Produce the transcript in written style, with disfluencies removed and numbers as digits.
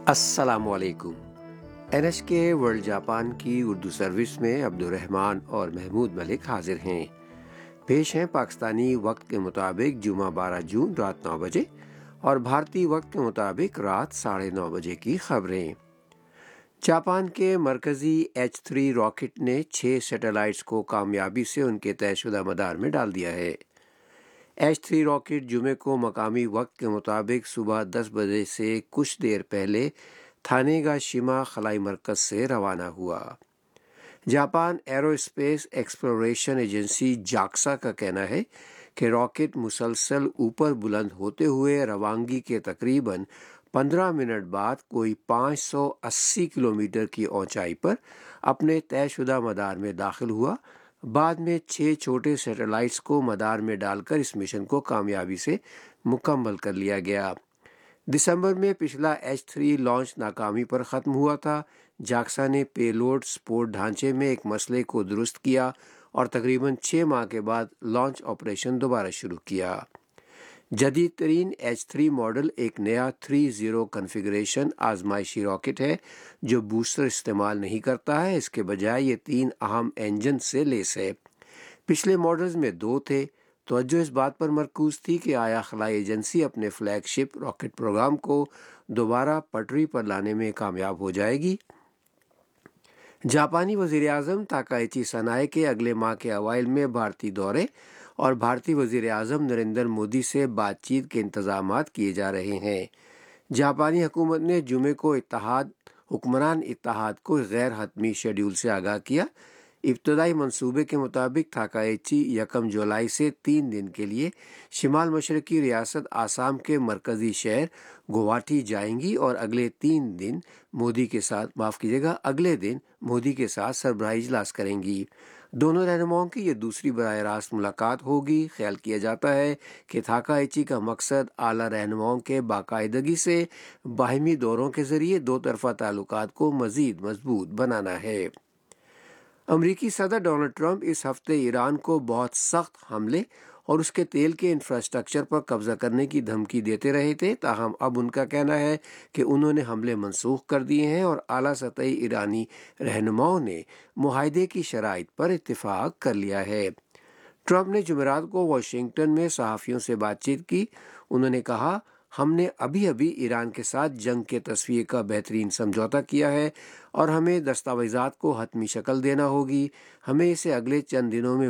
السلام علیکم۔ NHK world Japan کی اردو سروس میں عبدالرحمن اور محمود ملک حاضر ہیں۔ پیش ہیں پاکستانی وقت کے مطابق جمعہ 12 جون رات 9 بجے اور بھارتی وقت کے مطابق رات 9:30 بجے کی خبریں۔ جاپان کے مرکزی H3 راکٹ نے 6 سیٹلائٹس کو کامیابی سے ان کے طے شدہ مدار میں ڈال دیا ہے۔ H3 راکٹ جمعے کو مقامی وقت کے مطابق صبح 10 بجے سے کچھ دیر پہلے تھانیگا شیما خلائی مرکز سے روانہ ہوا۔ Japan arrow space exploration agency جاکسا کا کہنا ہے کہ راکٹ مسلسل اوپر بلند ہوتے ہوئے روانگی کے تقریباً 15 منٹ بعد کوئی 580 کلومیٹر کی اونچائی پر اپنے طے شدہ مدار میں داخل ہوا۔ بعد میں 6 چھوٹے سیٹلائٹس کو مدار میں ڈال کر اس مشن کو کامیابی سے مکمل کر لیا گیا۔ دسمبر میں پچھلا H3 لانچ ناکامی پر ختم ہوا تھا۔ جاکسا نے پے لوڈ سپورٹ ڈھانچے میں ایک مسئلے کو درست کیا اور تقریباً 6 ماہ کے بعد لانچ آپریشن دوبارہ شروع کیا۔ جدید ترین H3 ماڈل ایک نیا 3.0 کنفیگریشن آزمائشی راکٹ ہے جو بوسٹر استعمال نہیں کرتا ہے، اس کے بجائے یہ 3 اہم انجن سے لیس ہے۔ پچھلے ماڈلز میں 2 تھے۔ توجہ اس بات پر مرکوز تھی کہ آیا خلائی ایجنسی اپنے فلیگ شپ راکٹ پروگرام کو دوبارہ پٹری پر لانے میں کامیاب ہو جائے گی۔ جاپانی وزیر اعظم تاکائچی سنائے کے اگلے ماہ کے اوائل میں بھارتی دورے اور بھارتی وزیر اعظم نریندر مودی سے بات چیت کے انتظامات کیے جا رہے ہیں۔ جاپانی حکومت نے جمعے کو حکمران اتحاد کو غیر حتمی شیڈول سے آگاہ کیا۔ ابتدائی منصوبے کے مطابق تاکائچی 1 جولائی سے 3 دن کے لیے شمال مشرقی ریاست آسام کے مرکزی شہر گوہاٹی جائیں گی اور اگلے دن مودی کے ساتھ سربراہی اجلاس کریں گی۔ دونوں رہنماؤں کی یہ دوسری براہ راست ملاقات ہوگی۔ خیال کیا جاتا ہے کہ تاکائچی کا مقصد اعلیٰ رہنماؤں کے باقاعدگی سے باہمی دوروں کے ذریعے 2 طرفہ تعلقات کو مزید مضبوط بنانا ہے۔ امریکی صدر ڈونلڈ ٹرمپ اس ہفتے ایران کو بہت سخت حملے اور اس کے تیل کے انفراسٹرکچر پر قبضہ کرنے کی دھمکی دیتے رہے تھے، تاہم اب ان کا کہنا ہے کہ انہوں نے حملے منسوخ کر دیے ہیں اور اعلیٰ سطحی ایرانی رہنماؤں نے معاہدے کی شرائط پر اتفاق کر لیا ہے۔ ٹرمپ نے جمعرات کو واشنگٹن میں صحافیوں سے بات چیت کی۔ انہوں نے کہا، ہم نے ابھی ایران کے ساتھ جنگ کے تصفیے کا بہترین سمجھوتا کیا ہے اور ہمیں دستاویزات کو حتمی شکل دینا ہوگی۔ ہمیں اسے اگلے چند دنوں میں